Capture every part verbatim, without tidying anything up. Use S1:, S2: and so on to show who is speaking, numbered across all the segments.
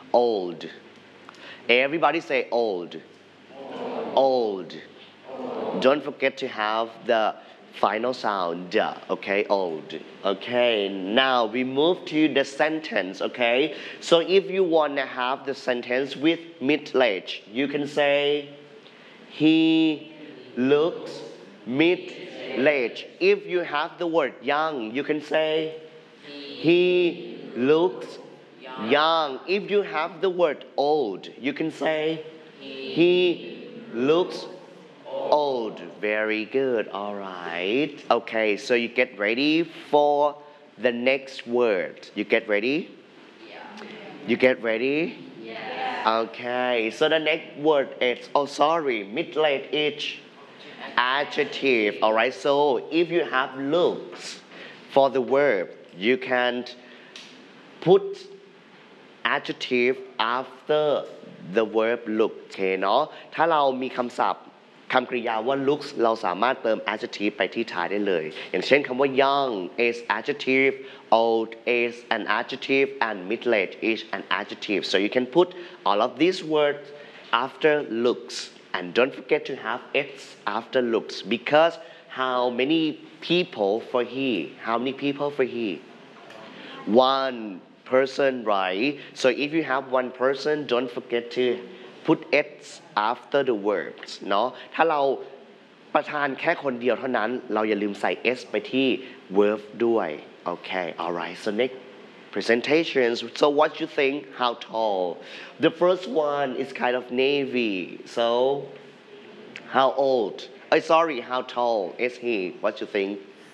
S1: old. Everybody say old. Old. Don't forget to have the final sound, duh, okay, old. Okay, now we move to the sentence, okay? So if you want to have the sentence with middle-age, you can say, he looks middle-aged. If you have the word young, you can say, he looks young. If you have the word old, you can say, he looks old. Very good. All right. Okay, so you get ready for the next word. You get ready? Yeah. You get ready? Yeah. Okay, so the next word is, oh sorry, middle-aged adjective. All right, so if you have looks for the verb, you can put adjective after the verb look โอเคเนาะถ้าเรามีคำศัพท์คำกริยาว่า looks เราสามารถเติม adjective ไปที่ท้ายได้เลยอย่างเช่นคำว่า young is adjective old is an adjective and middle-aged is an adjective so you can put all of these words after looks and don't forget to have x after looks because how many people for he how many people for he one person right so if you have one person don't forget to put s after the verbs เนาะถ้าเราประทานแค่คนเดียวเท่านั้นเราอย่าลืมใส่ s ไปที่ verb ด้วย okay alright so next presentations so what you think how tall the first one is kind of navy so how old oh sorry how tall is he what you think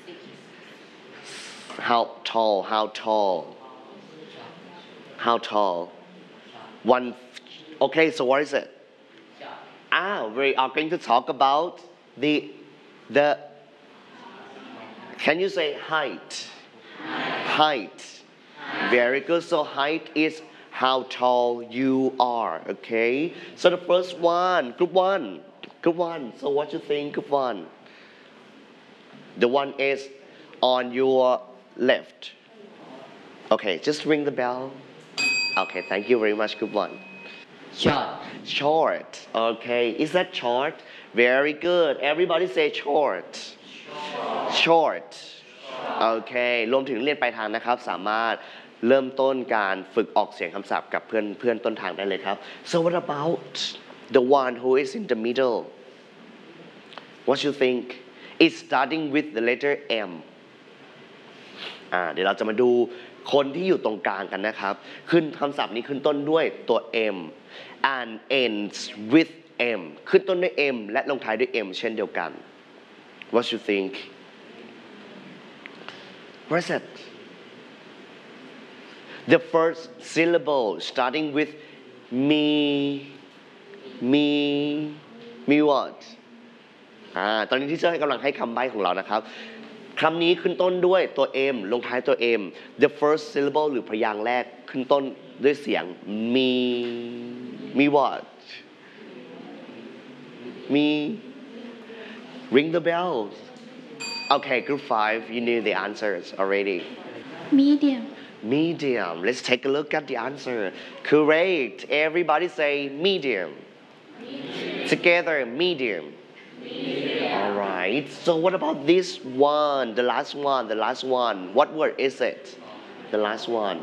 S1: how tall how tall how tall one okay so what is it ah we are going to talk about the the can you say height height very good so height is how tall you are okay so the first one group one group one so what you think group one the one is on your left okay just ring the bell okay thank you very much group one
S2: short
S1: short okay is that short very good everybody say short short okay รวมถึงเรียนปลายทางนะครับสามารถเริ่มต้นการฝึกออกเสียงคำศัพท์กับเพื่อนเพื่อนต้นทางได้เลยครับ so what about the one who is in the middle what you think it's starting with the letter M อ่าเดี๋ยวเราจะมาดูคนที่อยู่ตรงกลางกันนะครับขึ้นคำศัพท์นี้ขึ้นต้นด้วยตัว M and ends with M ขึ้นต้นด้วย M และลงท้ายด้วย M เช่นเดียวกัน what you think what is it the first syllable starting with me me me what อ่าตอนนี้ที่เชอร์กำลังให้คำใบ้ของเรานะครับคำนี้ขึ้นต้นด้วยตัว M ลงท้ายตัว M the first syllable หรือพยางค์แรกขึ้นต้นด้วยเสียง me me what me ring the bell okay group five you knew the answers already
S2: medium
S1: medium let's take a look at the answer correct everybody say medium, medium. together medium all right so what about this one the last one the last one what word is it the last one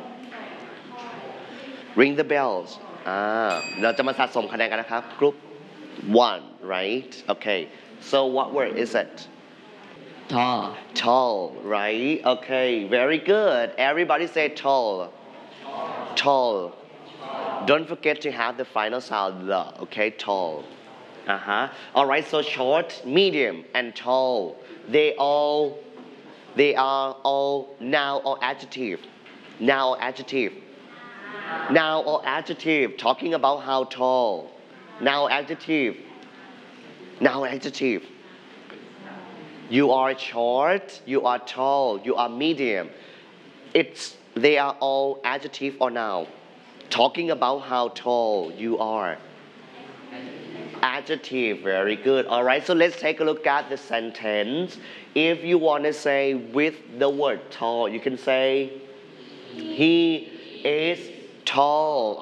S1: ring the bells อ่าเราจะมาสะสมคะแนนกันนะครับ group one right okay so what word is it
S2: tall
S1: tall right okay very good everybody say tall tall don't forget to have the final sound the okay tall uh-huh all right so short medium and tall they all they are all noun or adjective noun or adjective noun or adjective talking about how tall noun or adjective noun or adjective you are short you are tall you are medium it's they are all adjective or noun talking about how tall you are adjective very good all right so let's take a look at the sentence if you want to say with the word tall you can say he is tall